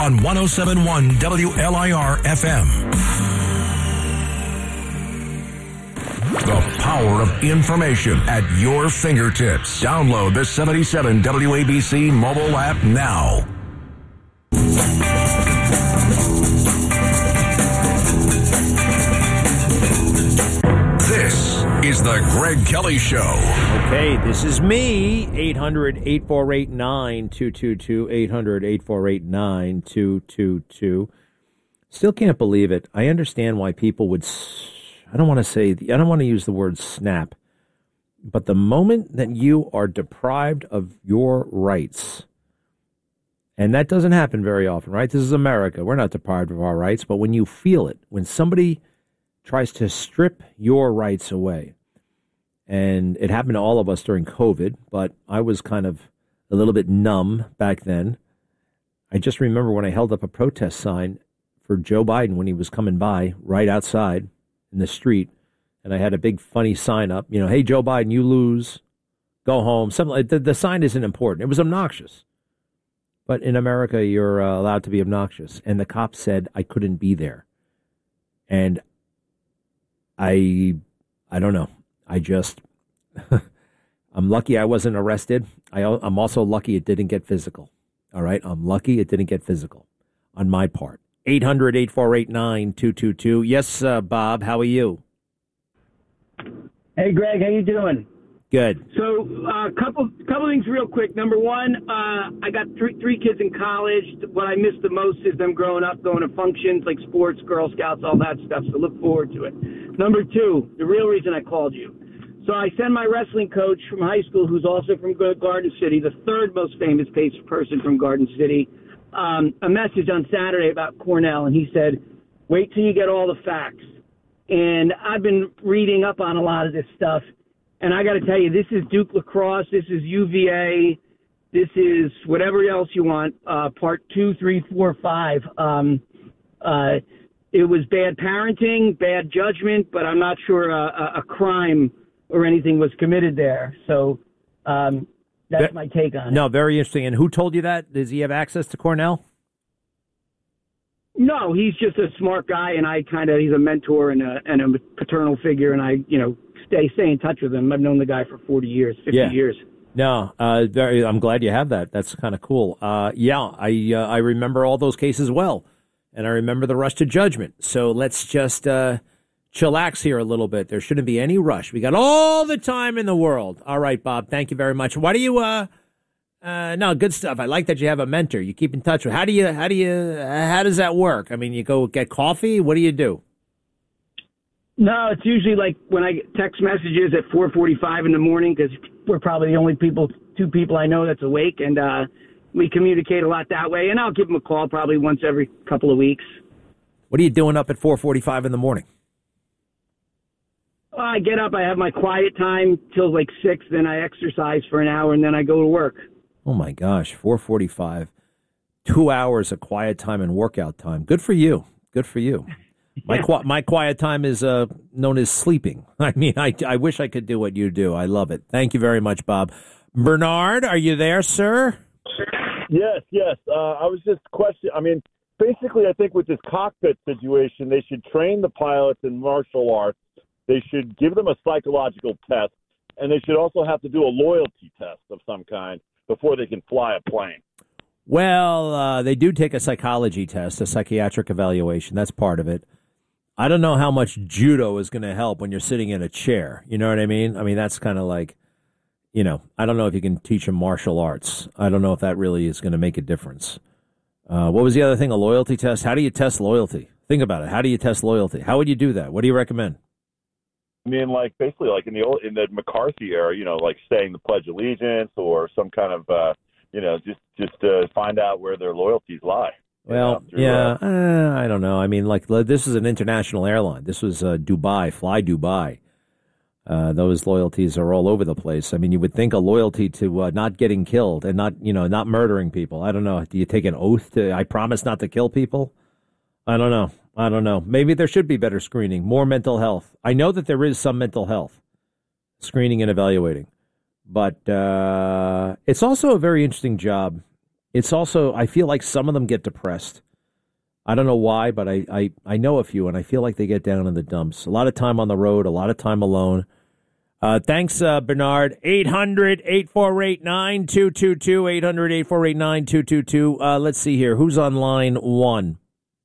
on 107.1 WLIR FM. The power of information at your fingertips. Download the 77 WABC mobile app now. This is the Greg Kelly Show. Okay, this is me. 800-848-9222. 800-848-9222. Still can't believe it. I understand why people would... I don't want to use the word snap, but the moment that you are deprived of your rights, and that doesn't happen very often, right? This is America. We're not deprived of our rights, but when you feel it, when somebody tries to strip your rights away, and it happened to all of us during COVID, but I was kind of a little bit numb back then. I just remember when I held up a protest sign for Joe Biden when he was coming by right outside in the street, and I had a big funny sign up, hey, Joe Biden, you lose, go home. Something like the sign isn't important. It was obnoxious. But in America, you're allowed to be obnoxious. And the cop said I couldn't be there. And I don't know. I just, I'm lucky I wasn't arrested. I'm also lucky it didn't get physical. All right? I'm lucky it didn't get physical on my part. 800-848-9222. Yes, Bob, how are you? Hey, Greg, how you doing? Good. So, couple things real quick. Number one, I got three kids in college. What I miss the most is them growing up, going to functions like sports, Girl Scouts, all that stuff. So look forward to it. Number two, the real reason I called you. So I send my wrestling coach from high school, who's also from Garden City, the third most famous person from Garden City, a message on Saturday about Cornell, and he said, wait till you get all the facts. And I've been reading up on a lot of this stuff, and I got to tell you, this is Duke lacrosse, this is UVA, this is whatever else you want, part 2, 3, 4, 5. It was bad parenting, bad judgment, but I'm not sure a crime or anything was committed there. So that's my take on it. No, very interesting. And who told you that? Does he have access to Cornell? No, he's just a smart guy, and he's a mentor and a paternal figure, and I stay in touch with him. I've known the guy for 40 years, 50 years. No, I'm glad you have that. That's kind of cool. I remember all those cases well, and I remember the rush to judgment. So let's just chillax here a little bit. There shouldn't be any rush. We got all the time in the world. All right, Bob, thank you very much. Why do you no, good stuff. I like that you have a mentor. You keep in touch with. How does that work? I mean, you go get coffee? What do you do? No, it's usually like when I get text messages at 4:45 in the morning, because we're probably the only two people I know that's awake, and we communicate a lot that way. And I'll give him a call probably once every couple of weeks. What are you doing up at 4:45 in the morning? Well, I get up, I have my quiet time till like 6, then I exercise for an hour, and then I go to work. Oh, my gosh, 4:45, 2 hours of quiet time and workout time. Good for you. Good for you. My quiet time is known as sleeping. I mean, I wish I could do what you do. I love it. Thank you very much, Bob. Bernard, are you there, sir? Yes. I was just questioning. I mean, basically, I think with this cockpit situation, they should train the pilots in martial arts. They should give them a psychological test, and they should also have to do a loyalty test of some kind before they can fly a plane. Well, they do take a psychology test, a psychiatric evaluation. That's part of it. I don't know how much judo is going to help when you're sitting in a chair. You know what I mean? I mean, that's kind of like, I don't know if you can teach them martial arts. I don't know if that really is going to make a difference. What was the other thing? A loyalty test? How do you test loyalty? Think about it. How do you test loyalty? How would you do that? What do you recommend? I mean, like basically like in the McCarthy era, like saying the Pledge of Allegiance or some kind of, just find out where their loyalties lie. Well, I don't know. I mean, like this is an international airline. This was Dubai, Fly Dubai. Those loyalties are all over the place. I mean, you would think a loyalty to not getting killed and not murdering people. I don't know. Do you take an oath to, I promise not to kill people? I don't know. Maybe there should be better screening, more mental health. I know that there is some mental health screening and evaluating, but it's also a very interesting job. it's also, I feel like some of them get depressed. I don't know why, but I know a few, and I feel like they get down in the dumps. A lot of time on the road, a lot of time alone. Thanks, Bernard. 800-848-9222, 800-848-9222. Let's see here. Who's on line one?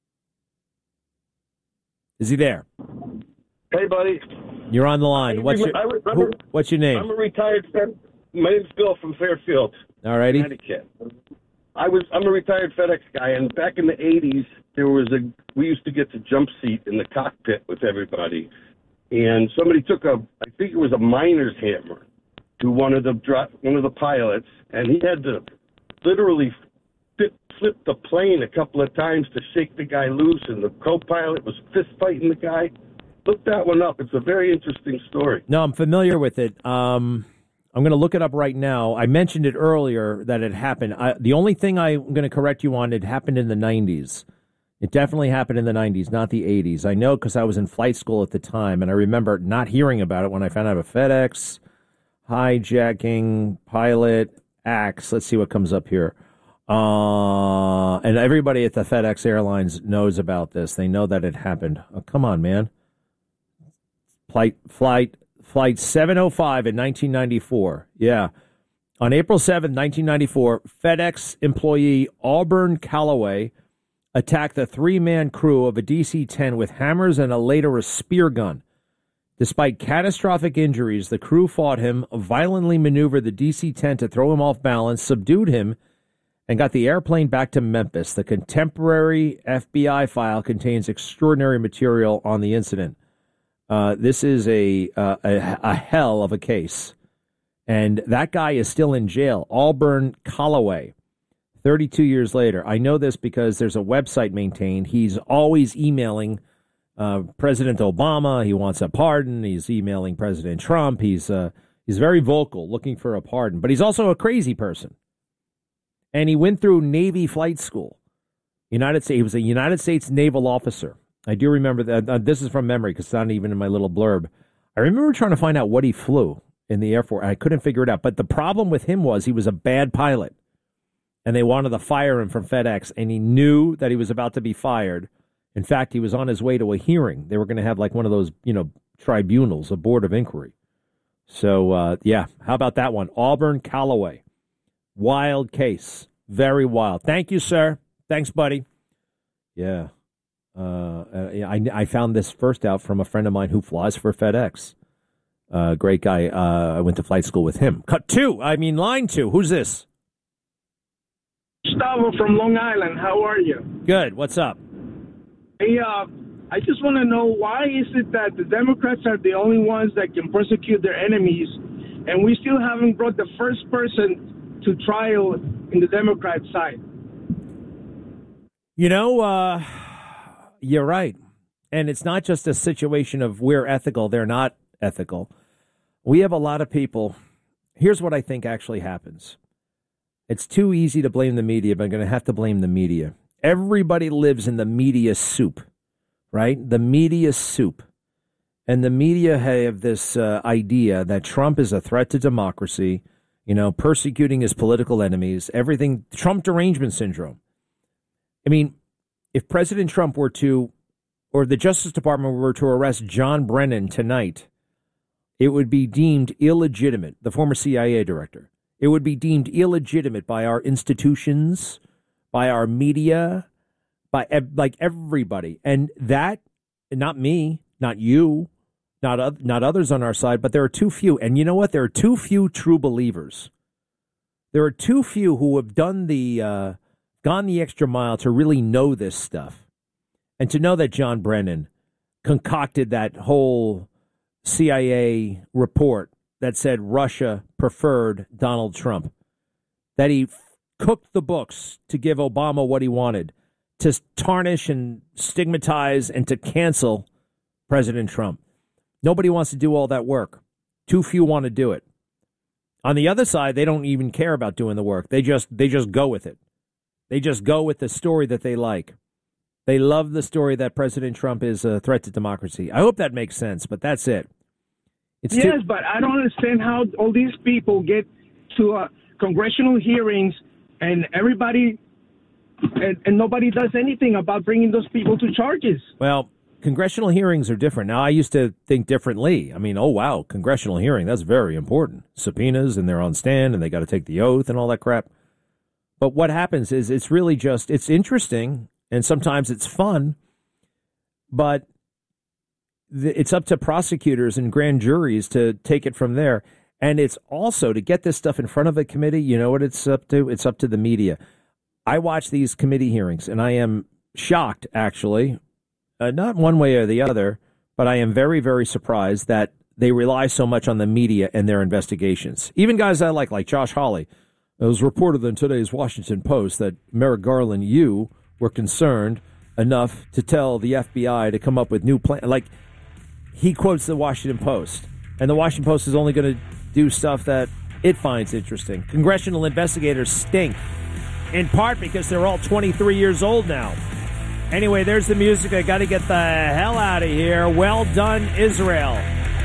Is he there? Hey, buddy. You're on the line. What's your name? I'm a retired my name's Bill from Fairfield. All righty. Connecticut. I'm a retired FedEx guy, and back in the 80s, we used to get the jump seat in the cockpit with everybody. And somebody took I think it was a miner's hammer to one of the pilots, and he had to literally flip the plane a couple of times to shake the guy loose, and the co-pilot was fist fighting the guy. Look that one up. It's a very interesting story. No, I'm familiar with it. I'm going to look it up right now. I mentioned it earlier that it happened. The only thing I'm going to correct you on, it happened in the 90s. It definitely happened in the 90s, not the 80s. I know because I was in flight school at the time, and I remember not hearing about it when I found out about FedEx, hijacking, pilot, axe. Let's see what comes up here. And everybody at the FedEx Airlines knows about this. They know that it happened. Oh, come on, man. Flight 705 in 1994. Yeah. On April 7, 1994, FedEx employee Auburn Calloway attacked the three-man crew of a DC-10 with hammers and later a spear gun. Despite catastrophic injuries, the crew fought him, violently maneuvered the DC-10 to throw him off balance, subdued him, and got the airplane back to Memphis. The contemporary FBI file contains extraordinary material on the incident. This is a hell of a case. And that guy is still in jail, Auburn Calloway, 32 years later. I know this because there's a website maintained. He's always emailing President Obama. He wants a pardon. He's emailing President Trump. He's very vocal, looking for a pardon. But he's also a crazy person. And he went through Navy flight school. He was a United States naval officer. I do remember that. This is from memory because it's not even in my little blurb. I remember trying to find out what he flew in the Air Force. I couldn't figure it out. But the problem with him was he was a bad pilot. And they wanted to fire him from FedEx. And he knew that he was about to be fired. In fact, he was on his way to a hearing. They were going to have like one of those, tribunals, a board of inquiry. So, yeah, how about that one? Auburn Calloway. Wild case. Very wild. Thank you, sir. Thanks, buddy. Yeah. I found this first out from a friend of mine who flies for FedEx. Great guy. I went to flight school with him. Line two. Who's this? Gustavo from Long Island. How are you? Good. What's up? Hey, I just want to know, why is it that the Democrats are the only ones that can prosecute their enemies, and we still haven't brought the first person to trial in the Democrat side? You're right. And it's not just a situation of we're ethical, they're not ethical. We have a lot of people. Here's what I think actually happens. It's too easy to blame the media, but I'm going to have to blame the media. Everybody lives in the media soup, right? The media soup. And the media have this idea that Trump is a threat to democracy, persecuting his political enemies, everything, Trump derangement syndrome. I mean, if President Trump or the Justice Department were to arrest John Brennan tonight, it would be deemed illegitimate, the former CIA director. It would be deemed illegitimate by our institutions, by our media, by everybody. And that, not me, not you, not others on our side, but there are too few. And you know what? There are too few true believers. There are too few who have gone the extra mile to really know this stuff. And to know that John Brennan concocted that whole CIA report that said Russia preferred Donald Trump, that he cooked the books to give Obama what he wanted, to tarnish and stigmatize and to cancel President Trump. Nobody wants to do all that work. Too few want to do it. On the other side, they don't even care about doing the work. They just go with it. They just go with the story that they like. They love the story that President Trump is a threat to democracy. I hope that makes sense, but that's it. But I don't understand how all these people get to congressional hearings and everybody, and nobody does anything about bringing those people to charges. Well, congressional hearings are different. Now, I used to think differently. I mean, oh, wow, congressional hearing, that's very important. Subpoenas, and they're on stand, and they got to take the oath and all that crap. But what happens is it's really just, it's interesting, and sometimes it's fun, but it's up to prosecutors and grand juries to take it from there. And it's also to get this stuff in front of a committee. You know what it's up to? It's up to the media. I watch these committee hearings, and I am shocked, actually, not one way or the other, but I am very, very surprised that they rely so much on the media and their investigations. Even guys I like Josh Hawley. It was reported in today's Washington Post that Merrick Garland, you were concerned enough to tell the FBI to come up with new plans. Like, he quotes the Washington Post, and the Washington Post is only going to do stuff that it finds interesting. Congressional investigators stink, in part because they're all 23 years old now. Anyway, there's the music. I got to get the hell out of here. Well done, Israel.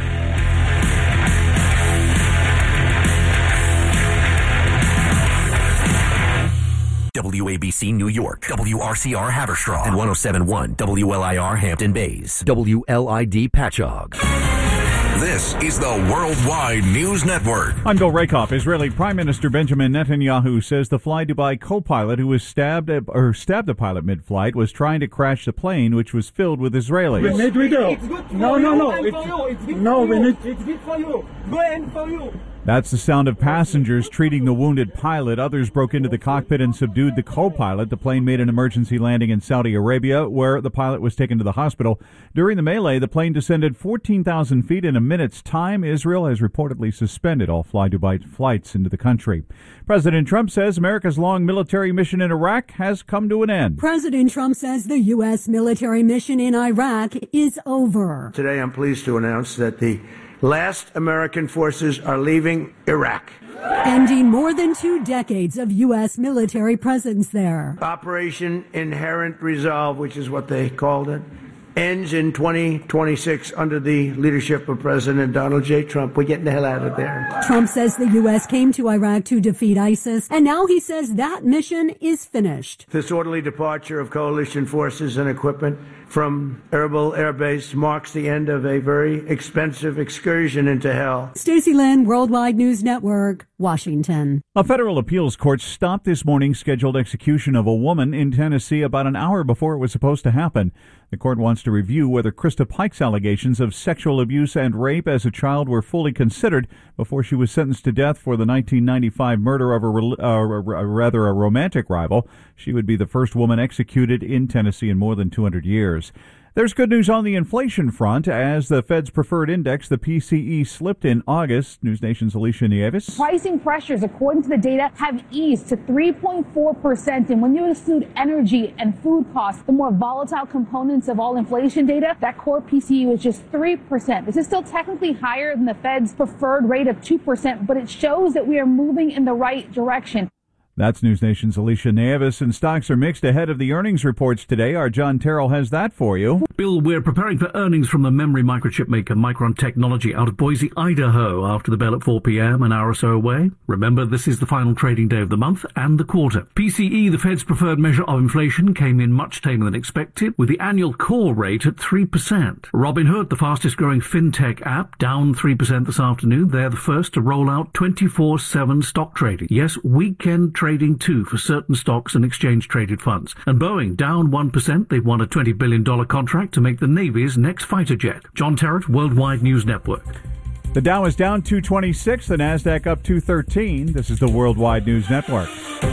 WABC New York, WRCR Haverstraw, and 107.1 WLIR Hampton Bays, WLID Patchogue. This is the Worldwide News Network. I'm Bill Rakoff. Israeli Prime Minister Benjamin Netanyahu says the Fly Dubai co-pilot who was stabbed the pilot mid-flight was trying to crash the plane, which was filled with Israelis. We need video. It's good for you. Go and for you. That's the sound of passengers treating the wounded pilot. Others broke into the cockpit and subdued the co-pilot. The plane made an emergency landing in Saudi Arabia, where the pilot was taken to the hospital. During the melee, the plane descended 14,000 feet in a minute's time. Israel has reportedly suspended all Fly Dubai flights into the country. President Trump says America's long military mission in Iraq has come to an end. President Trump says the U.S. military mission in Iraq is over. Today, I'm pleased to announce that the last American forces are leaving Iraq, ending more than 2 decades of U.S. military presence there. Operation Inherent Resolve, which is what they called it, ends in 2026 under the leadership of President Donald J. Trump. We're getting the hell out of there. Trump says the U.S. came to Iraq to defeat ISIS, and now he says that mission is finished. This orderly departure of coalition forces and equipment from Erbil Air Base marks the end of a very expensive excursion into hell. Stacey Lynn, Worldwide News Network, Washington. A federal appeals court stopped this morning's scheduled execution of a woman in Tennessee about an hour before it was supposed to happen. The court wants to review whether Krista Pike's allegations of sexual abuse and rape as a child were fully considered before she was sentenced to death for the 1995 murder of a romantic rival. She would be the first woman executed in Tennessee in more than 200 years. There's good news on the inflation front as the Fed's preferred index, the PCE, slipped in August. News Nation's Alicia Nieves. Pricing pressures, according to the data, have eased to 3.4%. And when you exclude energy and food costs, the more volatile components of all inflation data, that core PCE was just 3%. This is still technically higher than the Fed's preferred rate of 2%, but it shows that we are moving in the right direction. That's News Nation's Alicia Nieves, and stocks are mixed ahead of the earnings reports today. Our John Terrell has that for you. Bill, we're preparing for earnings from the memory microchip maker Micron Technology out of Boise, Idaho, after the bell at 4 p.m., an hour or so away. Remember, this is the final trading day of the month and the quarter. PCE, the Fed's preferred measure of inflation, came in much tamer than expected, with the annual core rate at 3%. Robinhood, the fastest-growing fintech app, down 3% this afternoon. They're the first to roll out 24/7 stock trading. Yes, weekend trading too for certain stocks and exchange-traded funds. And Boeing, down 1%. They've won a $20 billion contract to make the Navy's next fighter jet. John Terrett, Worldwide News Network. The Dow is down 226, the NASDAQ up 213. This is the Worldwide News Network.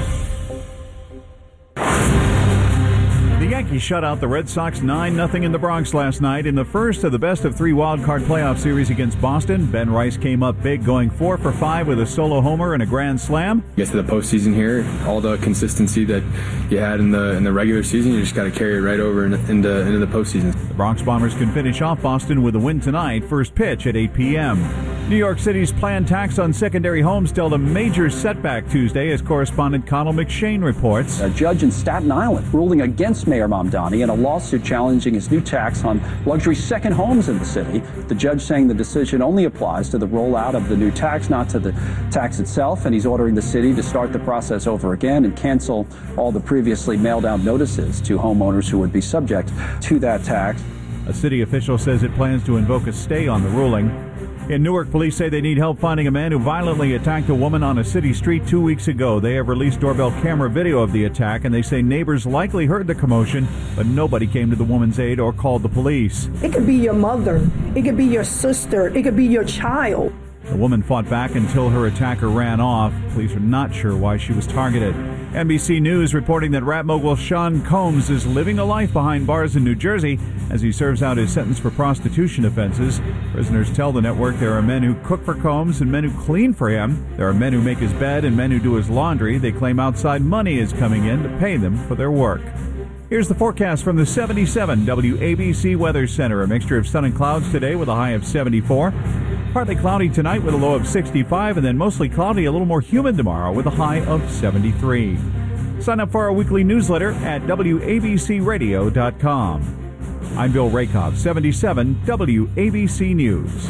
The Yankees shut out the Red Sox 9-0 in the Bronx last night in the first of the best-of-3 wildcard playoff series against Boston. Ben Rice came up big, going 4 for 5 with a solo homer and a grand slam. Get to the postseason here, all the consistency that you had in the regular season, you just got to carry it right over into the postseason. The Bronx Bombers can finish off Boston with a win tonight. First pitch at 8 p.m. New York City's planned tax on secondary homes dealt a major setback Tuesday, as correspondent Connell McShane reports. A judge in Staten Island ruling against Mayor Mamdani in a lawsuit challenging his new tax on luxury second homes in the city. The judge saying the decision only applies to the rollout of the new tax, not to the tax itself, and he's ordering the city to start the process over again and cancel all the previously mailed out notices to homeowners who would be subject to that tax. A city official says it plans to invoke a stay on the ruling. In Newark, police say they need help finding a man who violently attacked a woman on a city street 2 weeks ago. They have released doorbell camera video of the attack, and they say neighbors likely heard the commotion, but nobody came to the woman's aid or called the police. It could be your mother. It could be your sister. It could be your child. The woman fought back until her attacker ran off. Police are not sure why she was targeted. NBC News reporting that rap mogul Sean Combs is living a life behind bars in New Jersey as he serves out his sentence for prostitution offenses. Prisoners tell the network there are men who cook for Combs and men who clean for him. There are men who make his bed and men who do his laundry. They claim outside money is coming in to pay them for their work. Here's the forecast from the 77 WABC Weather Center. A mixture of sun and clouds today with a high of 74. Partly cloudy tonight with a low of 65, and then mostly cloudy, a little more humid tomorrow with a high of 73. Sign up for our weekly newsletter at WABCRadio.com. I'm Bill Rakoff, 77 WABC News.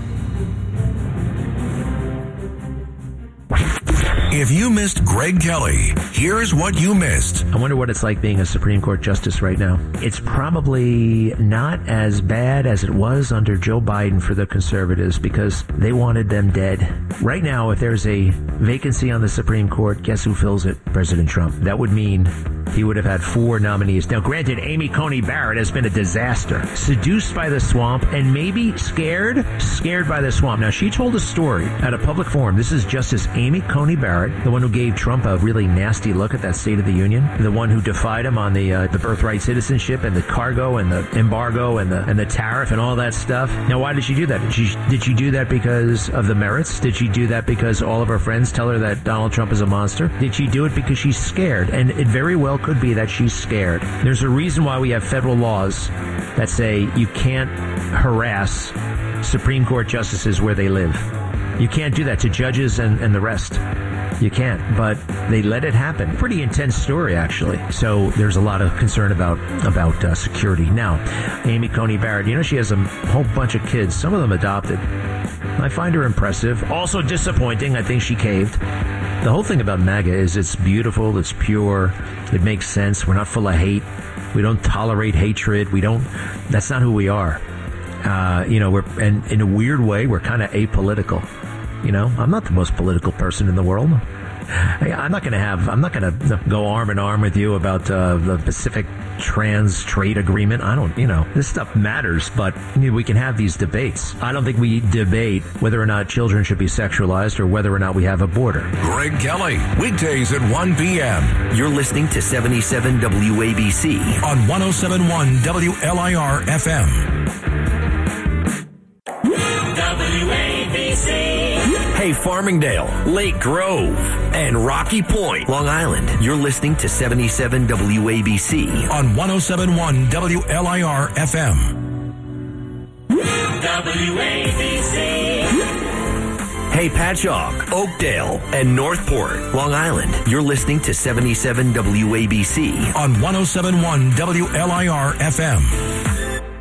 If you missed Greg Kelly, here's what you missed. I wonder what it's like being a Supreme Court justice right now. It's probably not as bad as it was under Joe Biden for the conservatives because they wanted them dead. Right now, if there's a vacancy on the Supreme Court, guess who fills it? President Trump. That would mean he would have had 4 nominees. Now, granted, Amy Coney Barrett has been a disaster. Seduced by the swamp and maybe scared by the swamp. Now, she told a story at a public forum. This is Justice Amy Coney Barrett, the one who gave Trump a really nasty look at that State of the Union, the one who defied him on the birthright citizenship and the cargo and the embargo and the tariff and all that stuff. Now, why did she do that? Did she do that because of the merits? Did she do that because all of her friends tell her that Donald Trump is a monster? Did she do it because she's scared? And it very well could be that she's scared. There's a reason why we have federal laws that say you can't harass Supreme Court justices where they live. You can't do that to judges and the rest. You can't, but they let it happen. Pretty intense story, actually. So there's a lot of concern about security. Now, Amy Coney Barrett, she has a whole bunch of kids, some of them adopted. I find her impressive. Also disappointing. I think she caved. The whole thing about MAGA is it's beautiful, it's pure, it makes sense. We're not full of hate. We don't tolerate hatred. That's not who we are. And in a weird way, we're kind of apolitical. I'm not the most political person in the world. I'm not going to go arm in arm with you about the Pacific Trans Trade Agreement. This stuff matters, but we can have these debates. I don't think we debate whether or not children should be sexualized or whether or not we have a border. Greg Kelly, weekdays at 1 p.m. You're listening to 77 WABC on 107.1 WLIR FM. WABC. Hey, Farmingdale, Lake Grove, and Rocky Point, Long Island. You're listening to 77 WABC on 107.1 WLIR FM. WABC. Hey, Patchogue, Oakdale, and Northport, Long Island. You're listening to 77 WABC on 107.1 WLIR FM.